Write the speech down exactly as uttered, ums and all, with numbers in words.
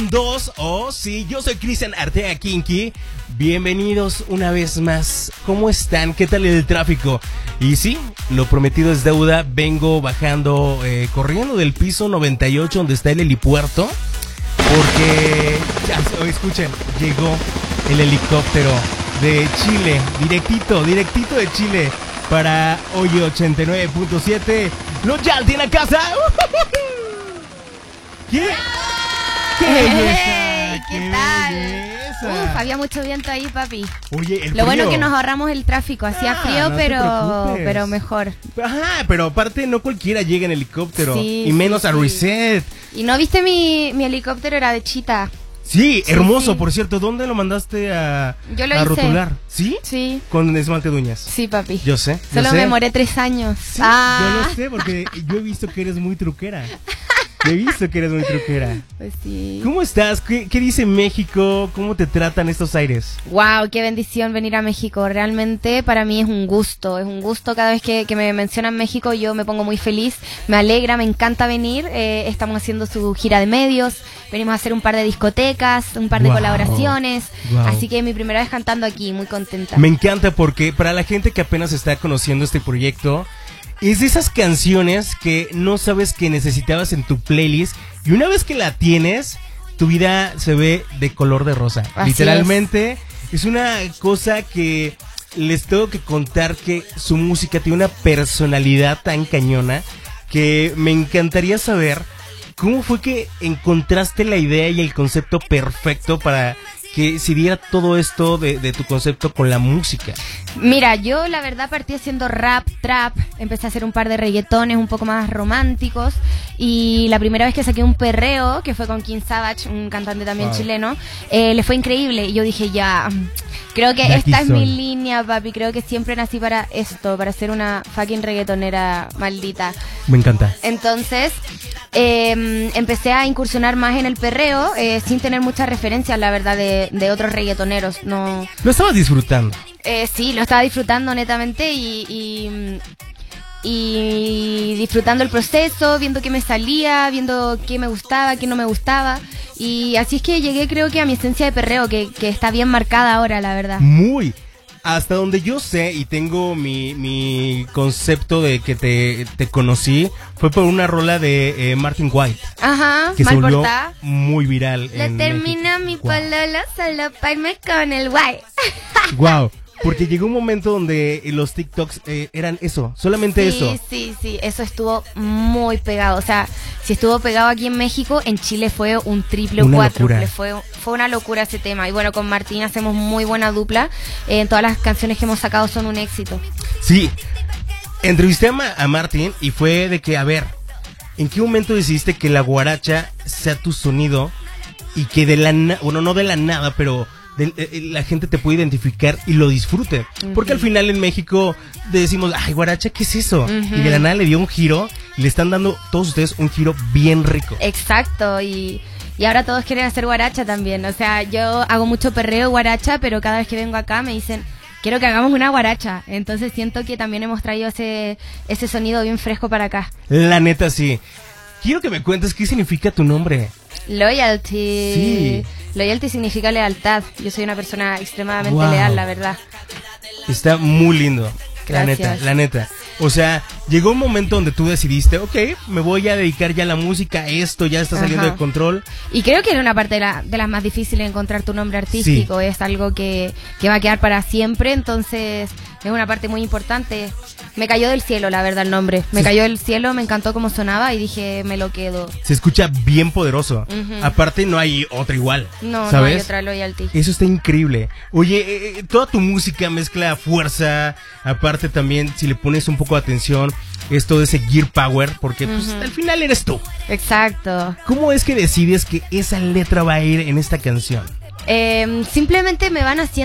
Dos, oh sí, yo soy Cristian Artea Kinky. Bienvenidos una vez más. ¿Cómo están? ¿Qué tal el tráfico? Y sí, lo prometido es deuda. Vengo bajando, eh, corriendo del piso noventa y ocho donde está el helipuerto. Porque, ya, oh, escuchen, llegó el helicóptero de Chile. Directito, directito de Chile. Para Hoy ochenta y nueve punto siete. Los Yalti en la casa. ¿Qué? ¡Qué belleza! Hey, ¿qué, ¡Qué tal? belleza! Uf, había mucho viento ahí, papi. Oye, el Lo frío. bueno que nos ahorramos el tráfico. Hacía Ah, frío, no te pero preocupes. pero mejor. Ajá, pero aparte no cualquiera llega en helicóptero. Sí, y menos sí, a sí. Reset. ¿Y no viste mi, mi helicóptero? Era de chita. Sí, Sí, hermoso, sí. por cierto. ¿Dónde lo mandaste a, Yo lo a hice. rotular? ¿Sí? Sí. Con esmalte de uñas. Sí, papi. Yo sé. yo Solo sé. me demoré tres años. Sí, ah. yo lo sé porque yo he visto que eres muy truquera. Yo he visto que eres muy truquera. Pues sí. ¿Cómo estás? ¿Qué, qué dice México? ¿Cómo te tratan estos aires? Wow, qué bendición venir a México. Realmente para mí es un gusto, es un gusto. Cada vez que, que me mencionan México yo me pongo muy feliz, me alegra, me encanta venir. Eh, estamos haciendo su gira de medios, venimos a hacer un par de discotecas, un par de Wow. colaboraciones. Wow. Así que mi primera vez cantando aquí, muy contenta. Me encanta porque para la gente que apenas está conociendo este proyecto, es de esas canciones que no sabes que necesitabas en tu playlist y una vez que la tienes, tu vida se ve de color de rosa. Así Literalmente es. es una cosa que les tengo que contar que su música tiene una personalidad tan cañona que me encantaría saber cómo fue que encontraste la idea y el concepto perfecto para que se diera todo esto de, de tu concepto con la música. Mira, yo la verdad partí haciendo rap, trap, empecé a hacer un par de reggaetones un poco más románticos y la primera vez que saqué un perreo, que fue con King Savage, un cantante también Wow. chileno, eh, le fue increíble y yo dije ya, creo que De aquí esta es soy. mi línea, papi, creo que siempre nací para esto, para ser una fucking reggaetonera maldita. Me encanta. Entonces eh, empecé a incursionar más en el perreo eh, sin tener muchas referencias, la verdad, de, de otros reggaetoneros. No, Lo estabas disfrutando. eh, sí, lo estaba disfrutando netamente y, y, y disfrutando el proceso, viendo qué me salía, viendo qué me gustaba, qué no me gustaba. Y así es que llegué, creo que a mi esencia de perreo, que, que está bien marcada ahora, la verdad. Muy. Hasta donde yo sé y tengo mi, mi concepto de que te, te conocí, fue por una rola de eh, Martin White, Ajá, que se mal volvió portada. muy viral. Le en termina México. mi Guau. pololo solo para irme con el guay. Wow, porque llegó un momento donde los TikToks eh, eran eso, solamente Sí, eso. sí, sí, eso estuvo muy pegado. O sea, si estuvo pegado aquí en México, en Chile fue un triple o Una cuádruple. locura. Fue, fue una locura ese tema. Y bueno, con Martín hacemos muy buena dupla. Eh, todas las canciones que hemos sacado son un éxito. Sí, entrevisté a, Ma- a Martin y fue de que, a ver, ¿en qué momento decidiste que la guaracha sea tu sonido y que de la na- bueno, no de la nada, pero de- eh, la gente te puede identificar y lo disfrute? Porque al final en México decimos, ay, guaracha, ¿qué es eso? Ujú. Y de la nada le dio un giro y le están dando todos ustedes un giro bien rico. Exacto. Y, y ahora todos quieren hacer guaracha también. O sea, yo hago mucho perreo guaracha, pero cada vez que vengo acá me dicen, quiero que hagamos una guaracha. Entonces siento que también hemos traído ese, ese sonido bien fresco para acá. La neta, sí. Quiero que me cuentes qué significa tu nombre. Loyalty. Sí. Loyalty significa lealtad. Yo soy una persona extremadamente Wow. leal, la verdad. Está muy lindo. La Gracias. neta, la neta. O sea, llegó un momento donde tú decidiste, ok, me voy a dedicar ya a la música, esto ya está saliendo Ajá. de control. Y creo que era una parte de, la, de las más difíciles encontrar tu nombre artístico. Es algo que, que va a quedar para siempre, entonces es una parte muy importante. Me cayó del cielo, la verdad, el nombre. Me Sí. cayó del cielo, me encantó cómo sonaba y dije, me lo quedo. Se escucha bien poderoso. Ujú. Aparte no hay otra igual. No, ¿sabes? no hay otra Loyalty. Eso está increíble. Oye, eh, eh, toda tu música mezcla fuerza. Aparte también, si le pones un poco de atención, es todo ese gear power, porque pues, Ujú. al final eres tú. Exacto. ¿Cómo es que decides que esa letra va a ir en esta canción? Eh, simplemente me van haciendo